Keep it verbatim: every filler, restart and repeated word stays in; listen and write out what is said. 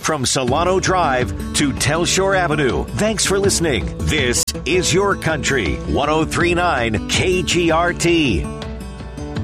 From Solano Drive to Telshore Avenue. Thanks for listening. This is your country. one oh three point nine K G R T.